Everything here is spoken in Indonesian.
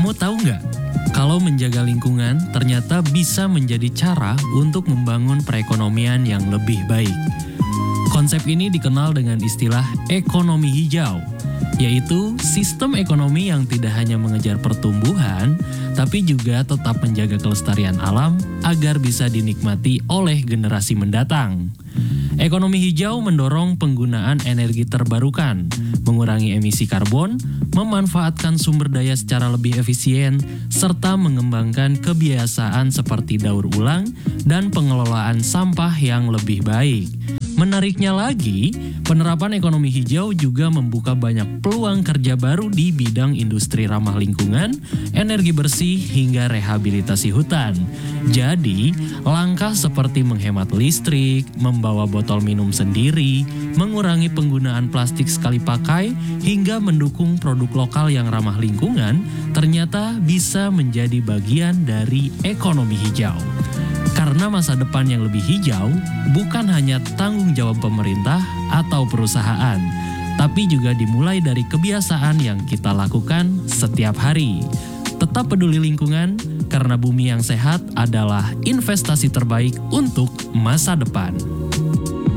Kamu tahu nggak? Kalau menjaga lingkungan ternyata bisa menjadi cara untuk membangun perekonomian yang lebih baik. Konsep ini dikenal dengan istilah ekonomi hijau, yaitu sistem ekonomi yang tidak hanya mengejar pertumbuhan, tapi juga tetap menjaga kelestarian alam agar bisa dinikmati oleh generasi mendatang. Ekonomi hijau mendorong penggunaan energi terbarukan, mengurangi emisi karbon, memanfaatkan sumber daya secara lebih efisien, serta mengembangkan kebiasaan seperti daur ulang dan pengelolaan sampah yang lebih baik. Menariknya lagi, penerapan ekonomi hijau juga membuka banyak peluang kerja baru di bidang industri ramah lingkungan, energi bersih, hingga rehabilitasi hutan. Jadi, langkah seperti menghemat listrik, membawa botol minum sendiri, mengurangi penggunaan plastik sekali pakai, hingga mendukung produk lokal yang ramah lingkungan, ternyata bisa menjadi bagian dari ekonomi hijau. Karena masa depan yang lebih hijau bukan hanya tanggung jawab pemerintah atau perusahaan, tapi juga dimulai dari kebiasaan yang kita lakukan setiap hari. Tetap peduli lingkungan, karena bumi yang sehat adalah investasi terbaik untuk masa depan.